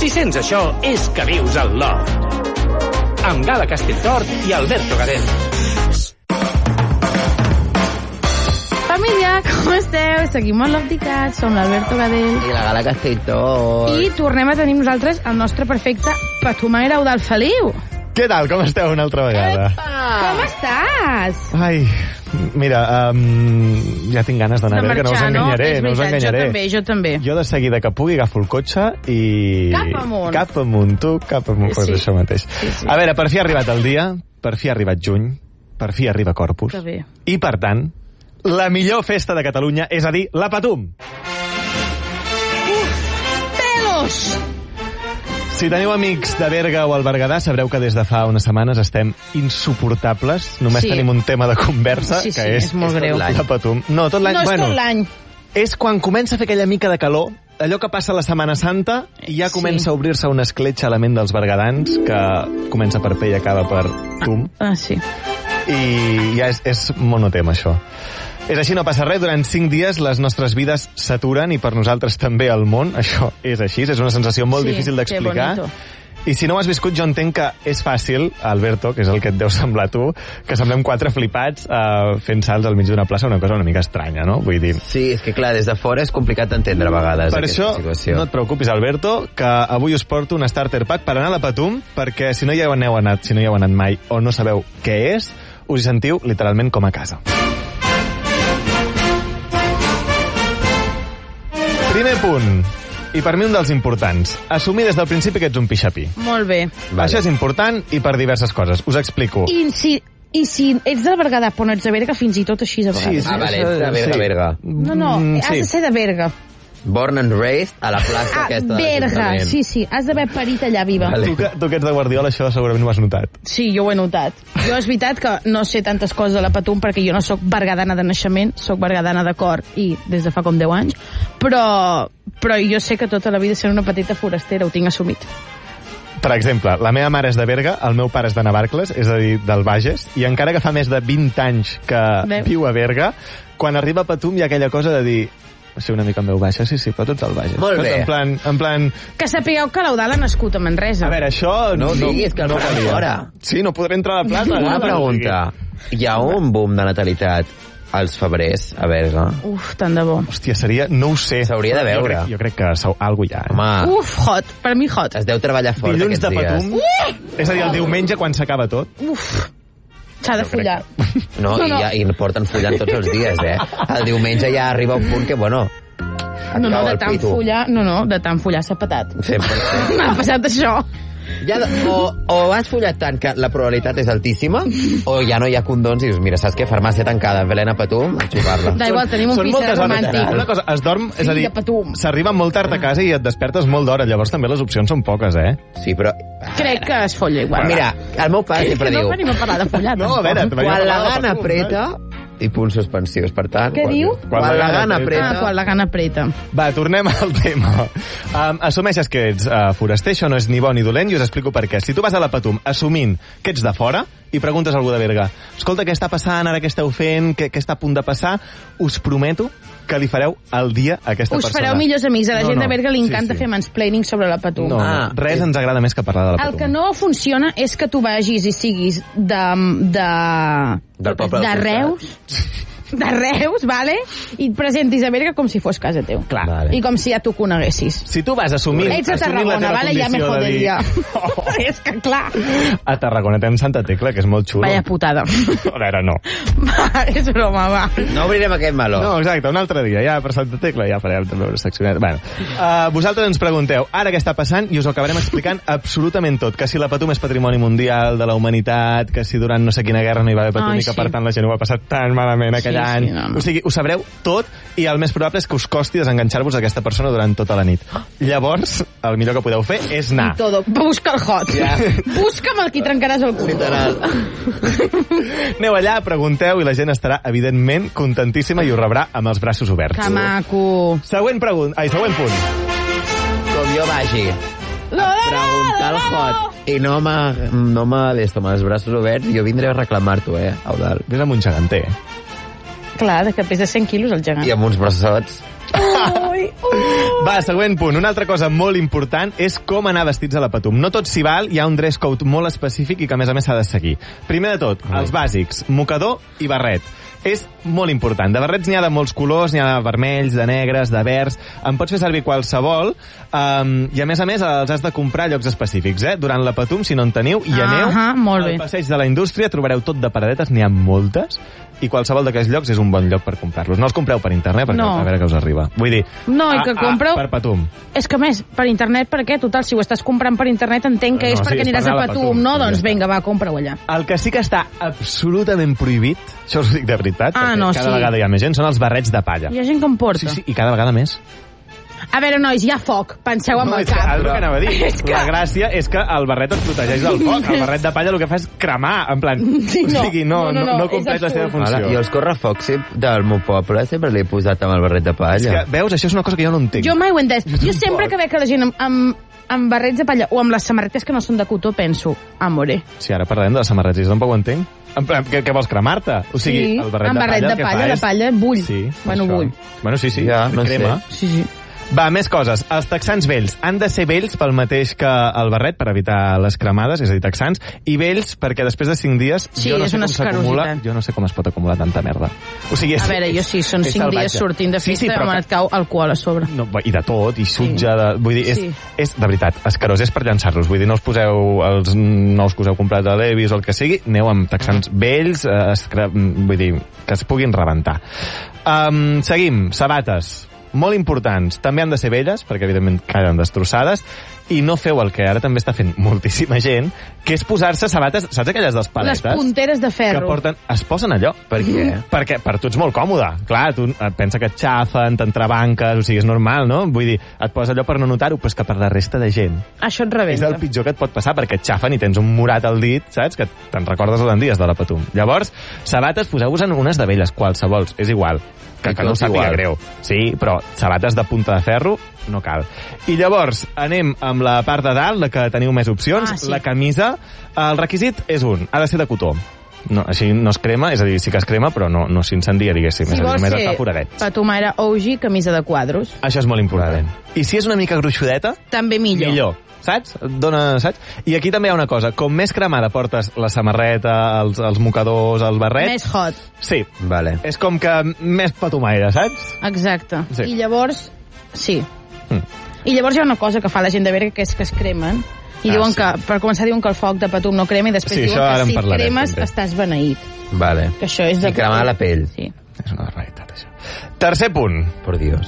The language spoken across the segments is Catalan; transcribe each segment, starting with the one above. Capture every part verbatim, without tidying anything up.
Si sents això, és que vius al Love. Amb Gala Castelltort i Alberto Gadel. Família, com esteu? Seguim al Love Dicat, som l'Alberto Gadel. I la Gala Castelltort. I tornem a tenir nosaltres el nostre perfecte Patumaire Eudald Feliu. Què tal? Com esteu una altra vegada? Epa! Com estàs? Ai, mira, um, ja tinc ganes d'anar a veure, que no us enganyaré, no? no us enganyaré. Jo també, jo també. Jo de seguida que pugui agafo el cotxe i... Cap amunt. Cap amunt, tu, cap amunt, sí. Pues això mateix. Sí, sí. A veure, per fi ha arribat el dia, per fi ha arribat juny, per fi arriba Corpus. Que bé. I, per tant, la millor festa de Catalunya, és a dir, la Patum. Uf, pelos! Si teniu amics de Berga o el Berguedà, sabreu que des de fa unes setmanes estem insuportables. Només sí. tenim un tema de conversa, sí, sí, que és, és molt és greu. la Patum. No, tot l'any. No, és bueno, tot l'any. És quan comença a fer aquella mica de calor, allò que passa a la Setmana Santa, i ja comença sí. a obrir-se una escletxa a la ment dels berguedans, que comença per P i acaba per Tum. Ah, sí. I ja és, és monotema, això. És així, no passa res, durant cinc dies les nostres vides s'aturen i per nosaltres també el món, això és així, és una sensació molt sí, difícil d'explicar. I si no ho has viscut, jo entenc que és fàcil, Alberto, que és el que et deu semblar tu, que semblem quatre flipats uh, fent salts al mig d'una plaça, una cosa una mica estranya, no? Vull dir... Sí, és que clar, des de fora és complicat d'entendre a vegades per aquesta això, situació. No et preocupis, Alberto, que avui us porto un starter pack per anar a la Patum, perquè si no hi heu anat, si no hi heu anat mai o no sabeu què és, us hi sentiu literalment com a casa. Primer punt, i per mi un dels importants, assumir des del principi que ets un pixapí. Molt bé. Vale. Això és important i per diverses coses. Us explico. I si, i si ets del Berguedà però no ets de Berga, fins i tot així a vegades. Sí, sí, ah, vale, ets de Berga, sí. Berga. No, no, Mm, has sí. de ser de Berga. Born and raised a la plaça Ah, aquesta de Berga, l'Ajuntament. sí, sí, has d'haver parit allà viva. Vale. Tu que, tu que ets de Guardiola, això segurament ho has notat. Sí, jo ho he notat. Jo és veritat que no sé tantes coses de la Patum perquè jo no sóc bergadana de naixement, sóc bergadana de cor i des de fa com deu anys, però, però jo sé que tota la vida sent una petita forastera, ho tinc assumit. Per exemple, la meva mare és de Berga, el meu pare és de Navarcles, és a dir, del Bages, i encara que fa més de vint anys que Veu? viu a Berga, quan arriba a Patum hi ha aquella cosa de dir ser una mica en veu baixa, sí, sí, però tots al Bages. Molt bé. En plan, en plan... Que sapigueu que l'Eudald ha nascut a Manresa. A veure, això... No ho diguis, que el no faran calia. fora. Sí, no podré entrar a la plaça. Una pregunta. Hi ha un boom de natalitat als febrers a Berga? Uf, tant de bo. Hòstia, seria... No ho sé. S'hauria de Jo veure. crec, jo crec que sou, algú hi ha. Eh? Home, Uf, hot, per mi hot. es deu treballar fort Dilluns aquests de dies. Patum, és a dir, el diumenge quan s'acaba tot. Uf, s'ha de follar. No, No, i, no. ja, i porten follant tots els dies, eh? El diumenge ja arriba un punt que, bueno... No, no, acaba de el tant pito. follar, no, no, de tant follar s'ha patat. Sempre. M'ha passat això. Ja, o, o has follat tant que la probabilitat és altíssima, o ja no hi ha condons i dius, mira, saps què? Farmàcia tancada, Belén a Patum, a xupar-la. Da igual, tenim un Són pis moltes hores. romàntic. Una cosa, es dorm, és a Fill dir, de Patum. s'arriba molt tard a casa i et despertes molt d'hora, llavors també les opcions són poques, eh? Sí, però... Crec que es folla igual. Mira, el meu pare sempre que no diu... venim a parlar de follar. No, a veure, tampoc. venim a Quan la parlar de gana Patum, apreta... I punts suspensius, per tant... Què quan, diu? Quan, la gana apreta... Ah, quan la gana apreta. Va, tornem al tema. Um, assumeixes que ets uh, foraster, això no és ni bo ni dolent, i us explico per què. Si tu vas a la Patum assumint que ets de fora i preguntes a algú de Berga, escolta, què està passant, ara què esteu fent, què, què està a punt de passar, us prometo que li fareu el dia a aquesta Us persona. fareu millors amics. A la No, gent no. de Berga li encanta Sí, sí. fer mansplaining sobre la Patum. No, no, Ah, res és- ens agrada més que parlar de la Patum. El que no funciona és que tu vagis i siguis de... de... Del poble de del Reus, de Reus, vale? I et presentis a Berga com si fos casa teu. Clar. Vale. I com si ja tu coneguessis. Si tu vas assumint... Ets a assumint la Tarragona, teva vale? Ja me condició de dir- joderia. És que clar. A Tarragona tens Santa Tecla, que és molt xulo. Vaya putada. A veure, no. Va, és broma, va. No obrirem aquest meló. No, exacte, un altre dia, ja per Santa Tecla ja farem també una seccioneta. Bueno, uh, vosaltres ens pregunteu ara què està passant i us ho acabarem explicant absolutament tot. Que si la Patum és patrimoni mundial de la humanitat, que si durant no sé quina guerra no hi va haver Patum Ai, i que sí. per tant la gent ho va passar tan malament aquell Sí, sí, any. no, no. O sigui, ho sabreu tot i el més probable és que us costi desenganxar-vos d'aquesta persona durant tota la nit. Llavors, el millor que podeu fer és anar. I todo. Busca el hot. Ja. Busca'm el qui trencaràs el cul. Literal. Aneu allà, pregunteu i la gent estarà, evidentment, contentíssima i us rebrà amb els braços oberts. Que maco. Següent pregunta. Ai, següent punt. Com jo vagi a preguntar al hot i no m'ha no m'ha d'esto, amb els braços oberts, jo vindré a reclamar-t'ho, eh, Eudald. Ves amb un geganter. Clar, de que pesa cent quilos el gegant. I amb uns braçots. Ui, Ai, uh. Va, següent punt. Una altra cosa molt important és com anar vestits a la Patum. No tot s'hi val, hi ha un dress code molt específic i que, a més a més, s'ha de seguir. Primer de tot, els bàsics, mocador i barret. És molt important. De barrets n'hi ha de molts colors, n'hi ha de vermells, de negres, de verds. En pots fer servir qualsevol. Um, I, a més a més, els has de comprar a llocs específics. Eh? Durant la Patum, si no en teniu, i aneu uh-huh, molt al bé. passeig de la indústria, trobareu tot de paradetes, n'hi ha moltes, i qualsevol d'aquests llocs és un bon lloc per comprar-los. No els compreu per internet, perquè no. a veure què us arriba. Vull dir, no, i que a, compreu... a, per Patum. És que més, per internet, per què? Total, si ho estàs comprant per internet, entenc que no, és sí, perquè és aniràs per a anar a la Patum, Patum, no? ja Doncs està. vinga, va, compra-ho allà. El que sí que està absolutament prohibit, això us ho dic de veritat, ah, perquè no, cada sí. vegada hi ha més gent, són els barrets de palla. Hi ha gent que em porta. Sí, sí, i cada vegada més. A veure, nois, hi ha foc. Penseu amb no, el és que, cap. el que anava a dir. És que... La gràcia és que el barret et protegeix del foc. El barret de palla el que fa és cremar, en plan... Sí, no. O sigui, no, No, no, no, no, no és compleix la seva absurd. funció. Hola, jo els correfocs del meu poble sempre l'he posat amb el barret de palla. És que, veus, això és una cosa que jo no entenc. Jo mai ho he entès. Jo sempre que veig que la gent amb, amb, amb barrets de palla o amb les samarretes que no són de cotó penso, amore. Si ara parlem de les samarretes, jo tampoc ho entenc. En plan, què, què vols, cremar-te? O sigui, Sí, el barret amb de barret palla, de el que palla, fa de és... palla, bull. Sí, Bueno, això. bull. Bueno, sí, sí, Ja, no crema. sé. Sí, sí. Va, més coses. Els texans vells han de ser vells pel mateix que el barret, per evitar les cremades, és a dir, texans, i vells perquè després de cinc dies Sí, jo no és sé una com s'acumula, escarositat. jo no sé com es pot acumular tanta merda. O sigui, és, A veure, jo sí, són és cinc salvatge. dies sortint de Sí, festa sí, i però me que- et cau alcohol a sobre. No, i de tot, i sutja, de, vull dir, és, Sí. és, de veritat, escarós, és per llançar-los, vull dir, no us poseu els nous que us heu comprat a Levi's o el que sigui, aneu amb texans vells, eh, escra... vull dir, que es puguin rebentar. Um, seguim, sabates, molt importants, també han de ser velles, perquè evidentment queden destrossades, i no feu el que ara també està fent moltíssima gent, que és posar-se sabates, saps aquelles dels paletes? Les punteres de Que ferro. porten, es posen allò. Per què? Perquè per tu ets molt còmode. Clar, tu et pensa que et xafen, t'entrebanques, o sigui, és normal, no? Vull dir, et poses allò per no notar-ho, però és que per la resta de gent Això et és rebenta. el pitjor que et pot passar, perquè et xafen i tens un morat al dit, saps? Que te'n recordes durant dies de la Patum. Llavors, sabates, poseu-vos-en unes de velles, qualsevols, és igual. Que, I que no tot us sàpiga igual. greu. Sí, però sabates de punta de ferro no cal. I llavors, anem amb la part de dalt, la que teniu més opcions. Ah, sí. La camisa, el requisit és un, ha de ser de cotó. No, així no es crema, és a dir, sí que es crema, però no, no s'incendia, diguéssim. Si és a dir, vols només ser es fa foradets. patumera O G, camisa de quadros. Això és molt important. I si és una mica gruixudeta, També millor. millor. Saps? Et Dona, saps? I aquí també hi ha una cosa. Com més cremada portes la samarreta, els, els mocadors, el barret... Més hot. Sí. Vale. És com que més patumaire, saps? Exacte. Sí. I llavors, sí. Mm. I llavors hi ha una cosa que fa la gent de Berga, que és que es cremen. I Ah, diuen sí. que, per començar, diuen que el foc de Patum no crema i després Sí, això diuen ara que en si et parlarem, cremes també. estàs beneït. Vale. Que això és de... I cremar la pell. Sí. És una realitat, això. Tercer punt. Por Dios.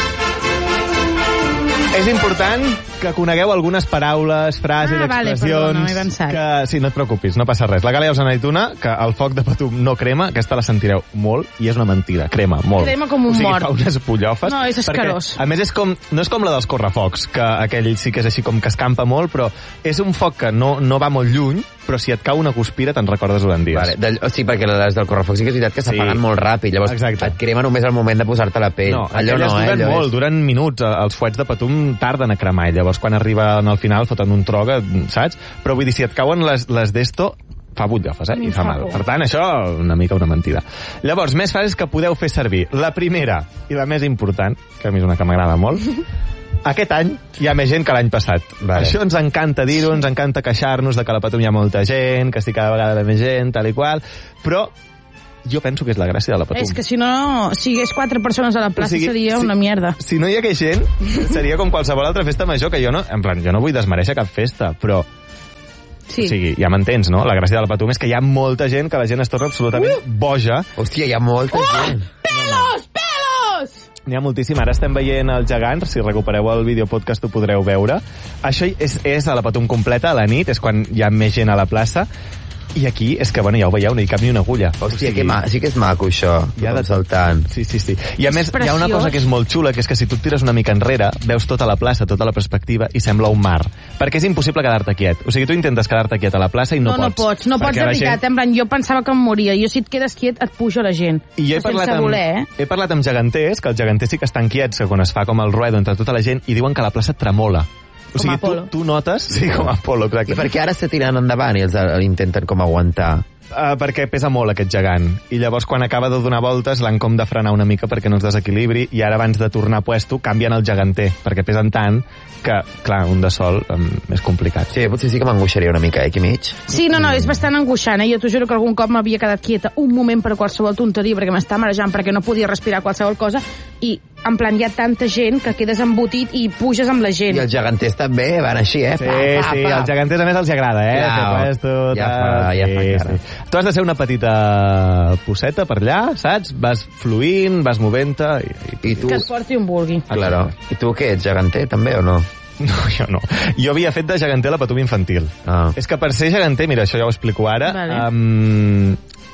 És important que conegueu algunes paraules, frases, Ah, vale, expressions... perdona, m'he pensat. que... Sí, no et preocupis, no passa res. La Gala ja us n'ha dit una, que el foc de Patum no crema, aquesta la sentireu molt, i és una mentida, crema, molt. Crema com un o sigui, mort. fa unes pollofes. No, és escarós. Perquè, a més, és com, no és com la dels correfocs, que aquell sí que és així com que escampa molt, però és un foc que no, no va molt lluny, però si et cau una guspira te'n recordes durant dies. Vale. De, sí, perquè les del correfoc sí que és veritat que s'apaguen Sí. molt ràpid, llavors Exacte. et crema només al moment de posar-te la pell. No, allò aquelles no, eh? duren Allò molt, és... duren minuts. Els fuets de Patum tarden a cremar, i llavors quan arriben al final foten un troga, saps? Però vull dir, si et cauen les, les d'esto, fa butllofes, eh? I fa mal. Per tant, això, una mica una mentida. Llavors, més frases que podeu fer servir. La primera, i la més important, que a mi és una que m'agrada molt, aquest any hi ha més gent que l'any passat. Vale. Això ens encanta dir-ho, ens encanta queixar-nos de que a la Patum hi ha molta gent, que sí cada vegada hi ha més gent, tal i qual, però jo penso que és la gràcia de la Patum. És que si no, si hi hagués quatre persones a la plaça O sigui, seria si- una mierda. Si no hi hagués gent, seria com qualsevol altra festa major, que jo no, en plan, jo no vull desmereixer cap festa, però, Sí. o sigui, ja m'entens, no? La gràcia de la Patum és que hi ha molta gent, que la gent es torna absolutament Uh! boja. Hòstia, hi ha molta gent. Pelos, pelos! N'hi ha moltíssim. Ara estem veient els gegants. Si recupereu el videopodcast ho podreu veure. Això és, és a la Patum completa, a la nit, és quan hi ha més gent a la plaça. I aquí és que, bueno, ja ho veieu, no hi cap ni una agulla. Hòstia, O sigui, que ma... sí que és maco, això. Hi ha de Tothom saltant. Sí, sí, sí. I a És més, hi ha una preciós. cosa que és molt xula, que és que si tu et tires una mica enrere, veus tota la plaça, tota la perspectiva, i sembla un mar. Perquè és impossible quedar-te quiet. O sigui, tu intentes quedar-te quiet a la plaça i no, no, no pots. pots, no pots Perquè de la veritat. En plan, jo pensava que em moria. Jo, si et quedes quiet, et puja la gent. I jo he Sense parlat, amb, voler, eh? he parlat amb geganters, que els geganters sí que estan quiets, que quan es fa com el ruedo entre tota la gent, i diuen que la plaça tremola. O Com sigui, tu, Apolo. tu notes... Sí, com Apolo, exacte. I per què ara està tirant endavant i els eh, intenten com aguantar? Uh, perquè pesa molt aquest gegant i llavors quan acaba de donar voltes l'han com de frenar una mica perquè no es desequilibri i ara abans de tornar a puesto canvien el geganter perquè pesen tant que, clar, un de sol um, és complicat. Sí, potser sí que m'angoixaria una mica, eh, aquí mig. Sí, no, no, és bastant angoixant, eh? Jo t'ho juro que algun cop m'havia quedat quieta un moment per qualsevol tonteria perquè m'estava marejant, perquè no podia respirar qualsevol cosa i, en plan, hi ha tanta gent que quedes embotit i puges amb la gent. I els geganters també van així, eh? Sí, pa, pa, sí, pa. als geganters a més els agrada, eh? Clar, Fer puesto, ja tal, fa- ja fa sí, cara. sí. Tu has de ser una petita posseta per allà, saps? Vas fluint, vas movent-te i, i... I tu, Que et porti on vulgui. claro. I tu què ets, geganter, també, o no? No, jo no. Jo havia fet de geganter a la Patum infantil. Ah. És que per ser geganter, mira, això ja ho explico ara, Vale. um,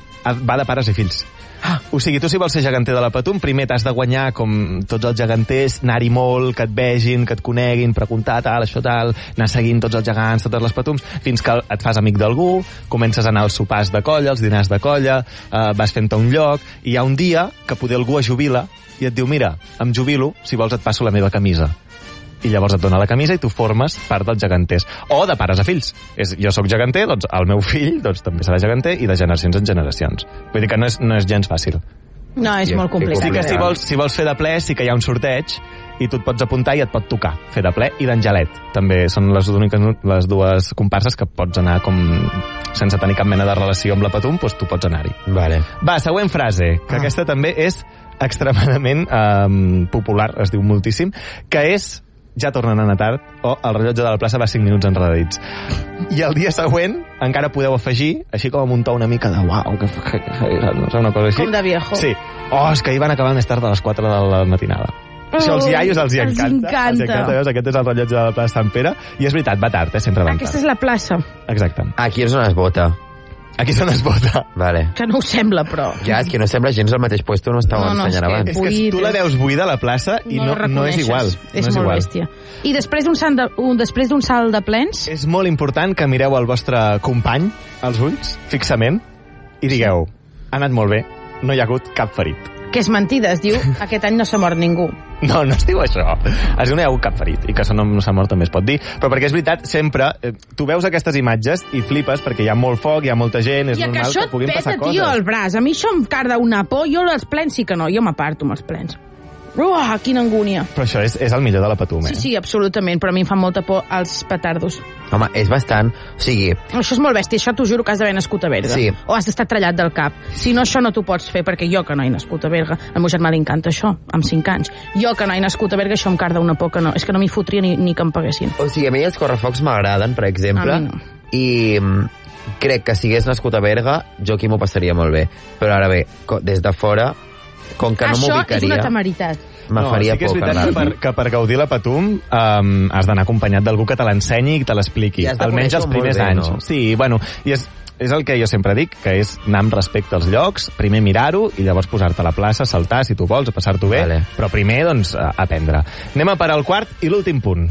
va de pares i fills. Ah. O sigui, tu si vols ser geganter de la Patum, primer t'has de guanyar, com tots els geganters, anar-hi molt, que et vegin, que et coneguin, preguntar tal, això tal, anar seguint tots els gegants, totes les Patums, fins que et fas amic d'algú, comences a anar als sopars de colla, als dinars de colla, eh, vas fent-te un lloc, i hi ha un dia que poder algú es jubila i et diu, mira, em jubilo, si vols et passo la meva camisa. I llavors et dona la camisa i tu formes part dels geganters. O de pares a fills. És, jo sóc geganter, doncs el meu fill doncs, també serà geganter i de generacions en generacions. Vull dir que no és, no és gens fàcil. No, és Hòstia, molt que complicat. Sí que si complicat. vols, si vols fer de ple, sí que hi ha un sorteig i tu et pots apuntar i et pot tocar fer de ple i d'Angelet. També són les úniques les dues comparses que pots anar com sense tenir cap mena de relació amb la Patum, doncs tu pots anar-hi. Vale. Va, següent frase, que Ah. aquesta també és extremadament um, popular, es diu moltíssim, que és ja tornen a anar tard o el rellotge de la plaça va cinc minuts enredadits. I el dia següent encara podeu afegir, així com amb un to una mica de uau, que, que, que, no sé, una cosa així. Com de viejo. Sí. Oh, és que hi van acabar més tard de les quatre de la matinada. Oh, això als iaios els hi els encanta. encanta. Els encanta, veus? Aquest és el rellotge de la plaça Sant Pere. I és veritat, va tard, eh? Sempre van Aquesta tard. és la plaça, Exacte. Aquí és on es vota. Aquí se n'esbota. Vale. que no ho sembla, però... Ja, és que no sembla gens al mateix puesto on estava No, no, ensenyant és que- abans. És que Buit, tu la és- veus buida a la plaça i no, la no, és reconeixes. igual. És, no és molt igual. bèstia. I després d'un salt de, un, després d'un salt de plens, És molt important que mireu el vostre company als ulls, fixament, i digueu, ha anat molt bé, no hi ha hagut cap ferit. que és mentida, es diu aquest any no s'ha mort ningú. No, no es diu això. Es diu no hi ha hagut cap ferit, i que això no, no s'ha mort també es pot dir. Però perquè és veritat, sempre, eh, tu veus aquestes imatges i flipes perquè hi ha molt foc, hi ha molta gent, és I que normal això que et puguin peta, passar coses. tio, el braç. A mi això em carda una por. Jo els plens sí que no. Jo m'aparto amb els plens. Uah, quina angúnia. Però això és, és el millor de la Patum, eh? Sí, sí, absolutament, però a mi em fa molta por els petardos. Home, és bastant... O sigui, Això és molt bèstia, això t'ho juro que has d'haver nascut a Berga. Sí. O has d'estar trallat del cap. Si no, això no t'ho pots fer, perquè jo que no he nascut a Berga, al meu germà li encanta això, amb cinc anys. Jo que no he nascut a Berga, això em carda una por que no. És que no m'hi fotria ni, ni que em paguessin. o sigui, a mi els correfocs m'agraden, per exemple, A mi no. i mm, crec que si hagués nascut a Berga, jo aquí m'ho passaria molt bé. Però ara bé, co- des de fora, com que no això és una m'ubicaria, temeritat. me no, faria sí que és por veritat que per, carregar-me. que per gaudir la Patum um, has d'anar acompanyat d'algú que te l'ensenyi i que te l'expliqui. I has de Almenys els conèixer-ho primers molt bé, anys. no? Sí, bueno, i és, és el que jo sempre dic, que és anar amb respecte als llocs, primer mirar-ho i llavors posar-te a la plaça, saltar si tu vols, passar-t'ho bé, Vale. però primer, doncs, a- aprendre. Anem a per al quart i l'últim punt.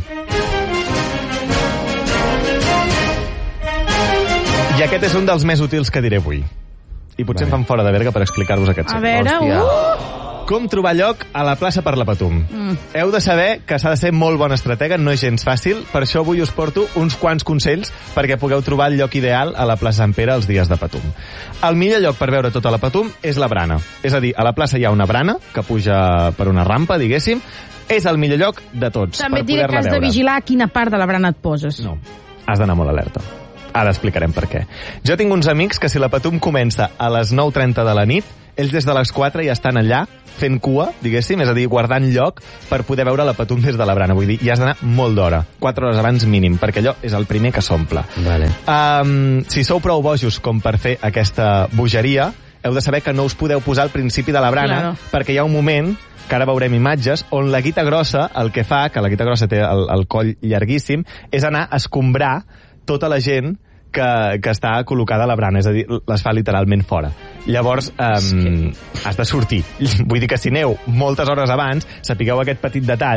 I aquest és un dels més útils que diré avui. I potser Vale. em fan fora de Berga per explicar-vos aquest A secret. veure, Hòstia. uh! Com trobar lloc a la plaça per la Patum? Mm. Heu de saber que s'ha de ser molt bon estratega, no és gens fàcil, per això avui us porto uns quants consells perquè pugueu trobar el lloc ideal a la plaça Sant Pere els dies de Patum. El millor lloc per veure tota la Patum és la brana. És a dir, a la plaça hi ha una brana que puja per una rampa, diguéssim. És el millor lloc de tots També per et diré que poder-la has de veure. vigilar a quina part de la brana et poses. No, has d'anar molt alerta. Ara explicarem per què. Jo tinc uns amics que si la Patum comença a les nou trenta de la nit, ells des de les quatre ja estan allà fent cua, diguéssim, és a dir, guardant lloc per poder veure la Patum des de la brana. Vull dir, hi has d'anar molt d'hora, quatre hores abans mínim, perquè allò és el primer que s'omple. Vale. Um, si sou prou bojos com per fer aquesta bogeria, heu de saber que no us podeu posar al principi de la brana, Claro. perquè hi ha un moment, que ara veurem imatges, on la guita grossa, el que fa, que la guita grossa té el, el coll llarguíssim, és anar a escombrar tota la gent que, que està col·locada a la brana, és a dir, les fa literalment fora. Llavors, um, has de sortir. Vull dir que si aneu moltes hores abans, sapigueu aquest petit detall,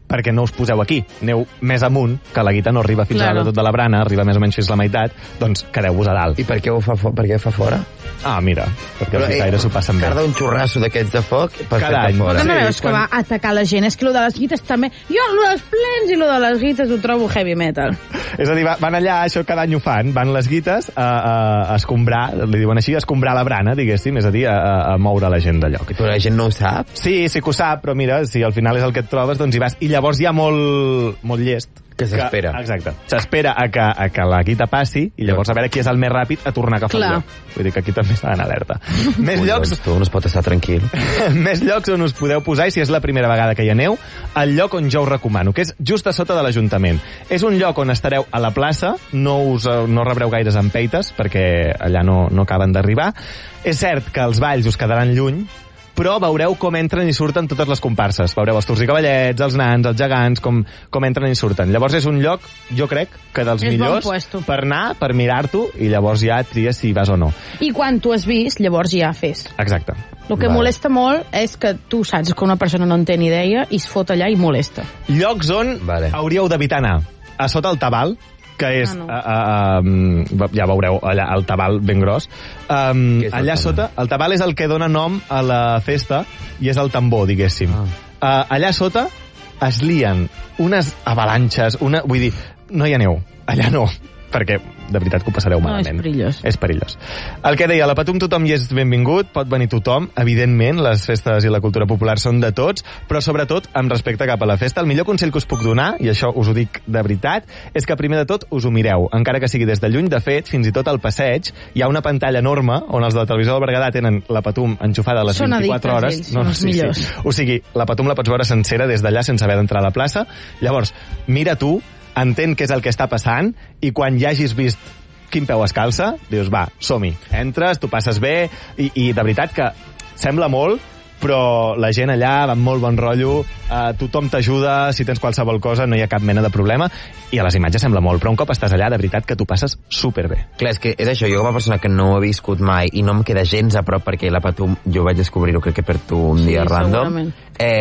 perquè no us poseu aquí, aneu més amunt, que la guita no arriba fins Claro. a tot de la brana, arriba més o menys fins la meitat, doncs quedeu-vos a dalt. I per què ho fa, fo per què fa fora? Ah, mira, perquè els eh, guitaires s'ho passen bé. Cada un xurrasso d'aquests de foc per Cada fer-te any. fora. Que no Sí, veus que quan- va atacar la gent? És que lo de les guites també... Jo, lo dels plens i lo de les guites ho trobo heavy metal. És a dir, va- van allà, això cada any ho fan, van les guites a, a, a escombrar, li diuen així, a escombrar la brana, diguéssim, és a dir, a, a- a moure la gent d'allò. Però la gent no ho sap. Sí, sí que ho sap, però mira, si al final és el que et trobes, doncs hi vas. I llavors hi ha molt, molt llest. Que s'espera. Exacte. S'espera a que, a que la guita passi i llavors a veure qui és el més ràpid a tornar a agafar Clar. el lloc. Vull dir que aquí també està en alerta. Més Ui, llocs doncs tu no es pot estar tranquil. més llocs on us podeu posar, i si és la primera vegada que hi aneu, el lloc on jo us recomano, que és just a sota de l'Ajuntament. És un lloc on estareu a la plaça, no us eh, no rebreu gaires empeites, perquè allà no, no acaben d'arribar. És cert que els balls us quedaran lluny, però veureu com entren i surten totes les comparses. Veureu els Tours i Cavallets, els nans, els gegants, com, com entren i surten. Llavors és un lloc, jo crec, que dels És bon millors puesto. per anar, per mirar-t'ho, i llavors ja tries si vas o no. I quan tu has vist, llavors ja fes. Exacte. El que Vale. molesta molt és que tu saps que una persona no en té ni idea i es fot allà i molesta. Llocs on Vale. hauríeu d'evitar anar. A sota el Tabal, que és, Ah, no. uh, uh, um, ja veureu, allà, el Tabal ben gros. Um, Què és el allà Tabal? sota, el Tabal és el que dona nom a la festa i és el tambor, diguéssim. Ah. Uh, allà sota es lien unes avalanxes, una, vull dir, no hi aneu, allà no, perquè de veritat que ho passareu No, malament. és perillós. És perillós. El que deia, a la Patum tothom hi és benvingut, pot venir tothom, evidentment, les festes i la cultura popular són de tots, però sobretot amb respecte cap a la festa. El millor consell que us puc donar, i això us ho dic de veritat, és que primer de tot us ho mireu, encara que sigui des de lluny. De fet, fins i tot al passeig hi ha una pantalla enorme on els de la televisió del Berguedà tenen la Patum enxufada a les Són vint-i-quatre addictes, hores. ells, són els millors. O sigui, la Patum la pots veure sencera des d'allà sense haver d'entrar a la plaça. Llavors, mira tu, entén què és el que està passant, i quan ja hagis vist quin peu es calça, dius, va, som-hi. Entres, tu passes bé, i, i de veritat que sembla molt, però la gent allà va amb molt bon rotllo, eh, tothom t'ajuda, si tens qualsevol cosa no hi ha cap mena de problema, i a les imatges sembla molt, però un cop estàs allà, de veritat que tu passes superbé. Clar, és que és això, jo com a persona que no ho he viscut mai i no em queda gens a prop perquè la Patum jo vaig descobrir-ho crec que per tu un Sí, dia random, segurament.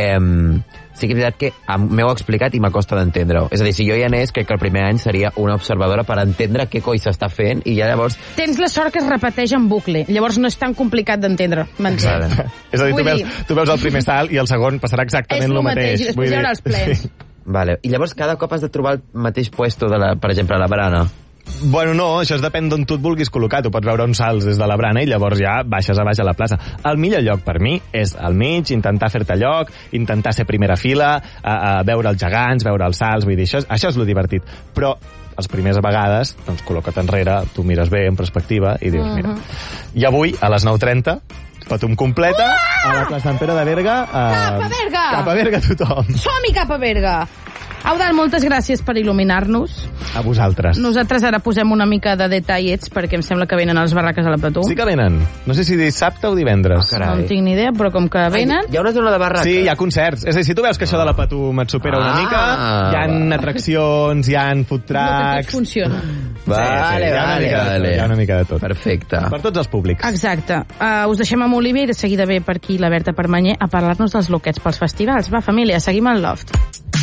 eh, sí que és veritat que em- m'heu explicat i m'acosta d'entendre-ho. És a dir, si jo hi anés, crec que el primer any seria una observadora per entendre què coi s'està fent i ja llavors... Tens la sort que es repeteix en bucle, llavors no és tan complicat d'entendre, m'entens? Vale. És a dir, tu Vull veus, dir- tu veus el primer salt i el segon passarà És exactament el el mateix, mateix. i després Vull hi dir- haurà els plens. Sí. Vale. I llavors cada cop has de trobar el mateix puesto, de la, per exemple, a la barana. Bueno, no, això es depèn d'on tu et vulguis col·locar. Tu pots veure uns salts des de la brana i llavors ja baixes a baix a la plaça. El millor lloc per mi és al mig, intentar fer-te lloc, intentar ser primera fila, a, a veure els gegants, veure els salts, vull dir, això, és- això és lo divertit. Però les primeres vegades, doncs col·loca't enrere, tu mires bé en perspectiva i dius, mira. I avui, a les nou trenta, Patum completa, a la plaça Sant Pere de Berga. Eh, Cap a Berga! Cap a Berga tothom. Som-hi cap a Berga! Eudal, moltes gràcies per il·luminar-nos. A vosaltres. Nosaltres ara posem una mica de detallets perquè em sembla que venen a les barraques a la Patum. Sí que venen. No sé si dissabte o divendres. Ah, carai. No en tinc ni idea, però com que venen... Hi ha una zona de barraca. Sí, hi ha concerts. És a dir, si tu veus que això de la Patum et supera una Ah, mica, hi ha va. atraccions, hi ha food No, que tot trucks... funciona. Vale, hi ha una vale, mica de tot, vale. hi ha una mica de tot. Perfecte. Per tots els públics. Exacte. Uh, us deixem amb Olivia i de seguida ve per aquí la Berta Permanyer a parlar-nos dels loquets pels festivals. Va, família, seguim al Loft.